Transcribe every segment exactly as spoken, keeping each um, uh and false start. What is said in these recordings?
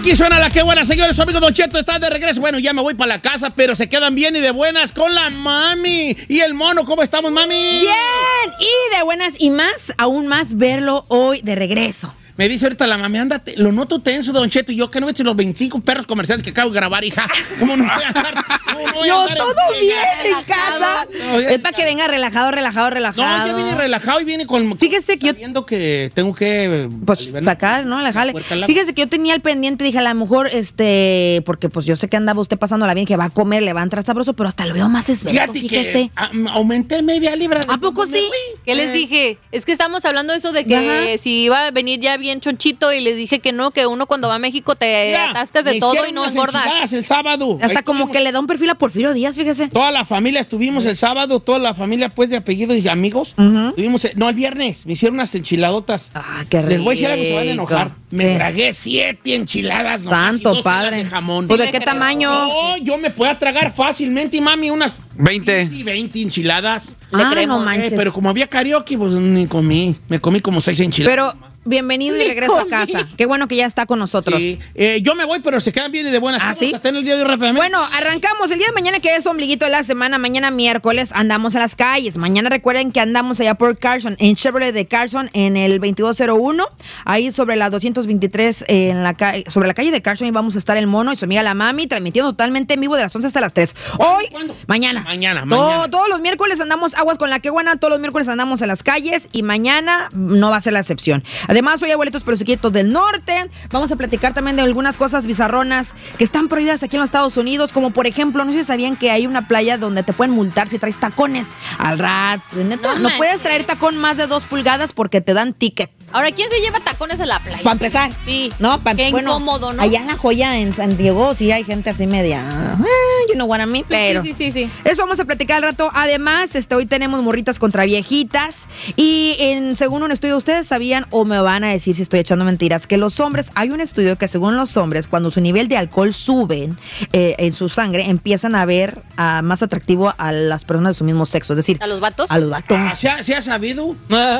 Aquí suena la que buena, señores. Su amigo Don Cheto está de regreso. Bueno, ya me voy para la casa, pero se quedan bien y de buenas con la mami y el mono. ¿Cómo estamos, mami? Bien, y de buenas y más, aún más verlo hoy de regreso. Me dice ahorita la mami, ándate, lo noto tenso, Don Cheto, y yo que no ves los veinticinco perros comerciales que acabo de grabar, hija. ¿Cómo no voy a andar? ¿Cómo no voy a Yo andar todo en bien pega? en casa. No, ya- Es para que venga relajado, relajado, relajado. No, ya viene relajado y viene con... Fíjese que yo- sabiendo que tengo que... Pues aliviarme. sacar, ¿no? La jale. Puerca al agua. Fíjese que yo tenía el pendiente, dije, a lo mejor, este, porque pues yo sé que andaba usted pasándola bien, que va a comer, le va a entrar sabroso, pero hasta lo veo más esbelto, Fíjate fíjese. que ah, aumenté media libra. de ¿A poco donde sí? fui. ¿Qué les dije? Es que estamos hablando de eso de que Ajá. si iba a venir ya bien chonchito y les dije que no, que uno cuando va a México te Mira, atascas de me todo hicieron y no unas engordas. enchiladas el sábado. Hasta Ahí como tuvimos- que le da un perfil a Porfirio Díaz, fíjese. Toda la familia estuvimos el sábado, toda la familia pues de apellido y amigos. Ujú. Tuvimos, no, el viernes, me hicieron unas enchiladotas. Ah, qué rico. Les voy a decir algo, se van a enojar. Me ¿Qué? tragué siete enchiladas. nomás, Santo y dos padre. pilas de jamón. ¿Pues Sí de me qué creo. tamaño? No, yo me puedo tragar fácilmente, mami, unas veinte. Sí, veinte enchiladas. Le Ah, creemos. no manches. Eh, pero como había karaoke, pues ni comí. Me comí como seis enchiladas. Pero bienvenido y Ni regreso a comí. casa. Qué bueno que ya está con nosotros. Sí. Eh, yo me voy, pero se quedan bien y de buenas. ¿Ah, ¿Cómo sí? vamos a tener el día de hoy rápidamente? Bueno, arrancamos el día de mañana, que es ombliguito de la semana. Mañana miércoles andamos a las calles. Mañana recuerden que andamos allá por Carson, en Chevrolet de Carson, en el veintidós cero uno, ahí sobre la doscientos veintitrés, eh, en la ca- sobre la calle de Carson, y vamos a estar el mono y su amiga la mami, transmitiendo totalmente en vivo de las once hasta las tres. Hoy, ¿Cuándo? mañana. Mañana, Todo- mañana. Todos los miércoles andamos aguas con la que buena, todos los miércoles andamos a las calles y mañana no va a ser la excepción. Además, hoy abuelitos perseguidos del norte. Vamos a platicar también de algunas cosas bizarronas que están prohibidas aquí en los Estados Unidos, como por ejemplo, no sé si sabían que hay una playa donde te pueden multar si traes tacones al rat. Neta, No no manches. puedes traer tacón más de dos pulgadas porque te dan ticket. Ahora, ¿quién se lleva tacones a la playa? Para empezar. Sí. No, pa- Qué bueno, incómodo, ¿no? Allá en La Joya, en San Diego, sí hay gente así media. eh, you know what I mean, pero. Sí, sí, sí, sí. Eso vamos a platicar al rato. Además, este, hoy tenemos morritas contra viejitas. Y en, según un estudio, ustedes sabían o me van a decir si estoy echando mentiras, que los hombres, hay un estudio que según los hombres, cuando su nivel de alcohol sube eh, en su sangre, empiezan a ver ah, más atractivo a las personas de su mismo sexo. Es decir, ¿A los vatos? a los vatos. Ah, ¿se, ha, se ha sabido?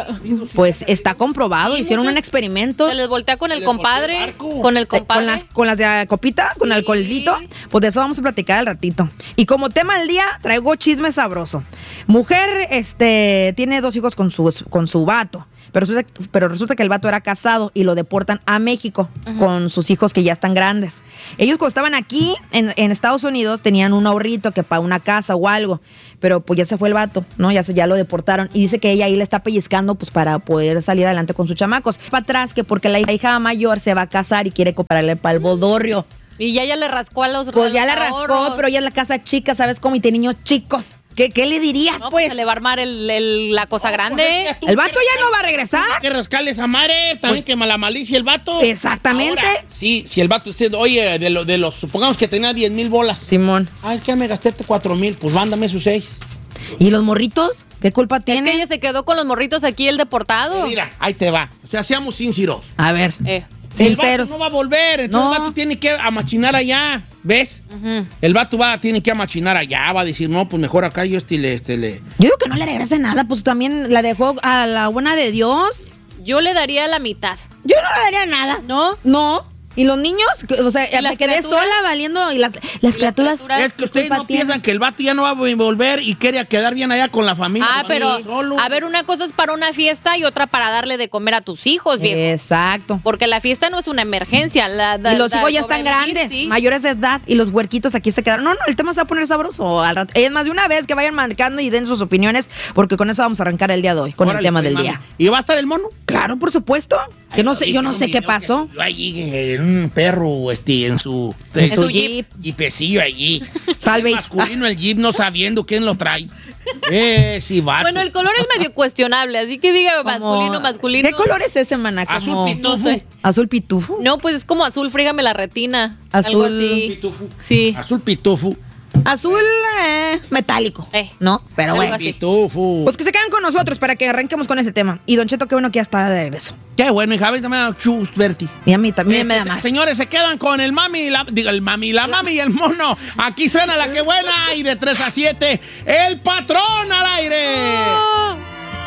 Pues está comprobado. Sí, Hicieron muchos- un experimento. Se les voltea con Se el les voltea compadre. el barco. Con el Eh, Con compadre. las, con las de ah, copitas, con Sí. alcoholito, pues de eso vamos a platicar al ratito. Y como tema del día, traigo chisme sabroso. Mujer, este, tiene dos hijos con su, con su vato, pero resulta, pero resulta que el vato era casado y lo deportan a México con sus hijos que ya están grandes. Ellos cuando estaban aquí en, en Estados Unidos tenían un ahorrito que para una casa o algo, pero pues ya se fue el vato, ¿no? Ya, se, ya lo deportaron y dice que ella ahí le está pellizcando pues para poder salir adelante con sus chamacos. Para atrás que porque la hija mayor se va a casar y quiere comprarle para el bodorrio. Y ya ya le rascó a los Pues ya los la rascó, ahorros. pero ya es la casa chica, ¿sabes cómo? Y tiene niños chicos. ¿Qué, qué le dirías, No, pues pues? se le va a armar el, el- la cosa grande. El vato ya no va a regresar. Hay que rascarle esa madre, también Pues- que mala malicia el vato. Exactamente. Ahora, sí, si el vato diciendo, oye, de, lo, de los, supongamos que tenía diez mil bolas. Simón. Ah, es que ya me gasté cuatro mil, pues mándame sus seis. ¿Y los morritos? ¿Qué culpa Es tienen? que ella se quedó con los morritos aquí, el deportado. Mira, ahí te va. O sea, seamos sinceros. A ver, Eh. sinceros. El vato no va a volver, entonces No. el vato tiene que amachinar allá, ¿ves? Ujú. El vato va, tiene que amachinar allá, va a decir, no, pues mejor acá yo este le, este le. Yo digo que no le regrese nada, pues también la dejó a la buena de Dios. Yo le daría la mitad. Yo no le daría nada. ¿No? No. ¿Y los niños? O sea, ¿Y me las quedé criaturas? sola valiendo. Y las, las criaturas. criaturas? Es que ¿qué ustedes culpa no piensan tienen? que el vato ya no va a volver y quiere quedar bien allá con la familia. Ah, pues, pero, sí, solo. a ver, una cosa es para una fiesta y otra para darle de comer a tus hijos, viejo. Exacto. Porque la fiesta no es una emergencia. La, la- Y los la hijos ya están sobrevivir, grandes, sí. mayores de edad, y los huerquitos aquí se quedaron. No, no, el tema se va a poner sabroso. Al rato. Es más, de una vez que vayan marcando y den sus opiniones, porque con eso vamos a arrancar el día de hoy, con Órale, el tema pues, del mami. día. ¿Y va a estar el mono? Claro, por supuesto. Que no sé, yo no Un sé qué video pasó. que subió allí eh, un perro este, en su, En su jeep. y pesillo allí. Salve. Es masculino el jeep, no sabiendo quién lo trae. Eh, sí, vato. Bueno, el color es medio cuestionable, así que diga masculino, Como- masculino. ¿Qué color es ese, maná? Azul Como- pitufo. No sé. Azul pitufo. No, pues es como azul, frígame la retina. Azul Algo así. Pitufo. Sí. Azul pitufo. Azul eh, metálico. Eh. ¿No? Pero Algo bueno. así. Pitufo. Pues que se quedan con nosotros para que arranquemos con ese tema. Y Don Cheto, qué bueno que ya está de regreso. Qué bueno, hija, ahorita me da chus, Berti. Y a mí también me da Este, más. Señores, se quedan con el mami, y la, digo, el mami, la mami y el mono. Aquí suena la que buena y de tres a siete, el patrón al aire.